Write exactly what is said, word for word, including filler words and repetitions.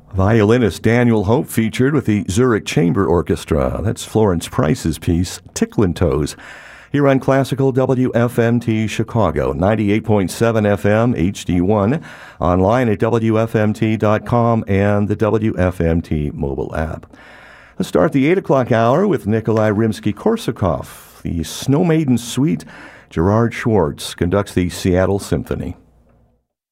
Violinist Daniel Hope featured with the Zurich Chamber Orchestra. That's Florence Price's piece, Ticklin' Toes, here on Classical W F M T Chicago, ninety-eight point seven F M, H D one, online at W F M T dot com and the W F M T mobile app. Let's start the eight o'clock hour with Nikolai Rimsky-Korsakov. The Snow Maiden Suite, Gerard Schwartz conducts the Seattle Symphony.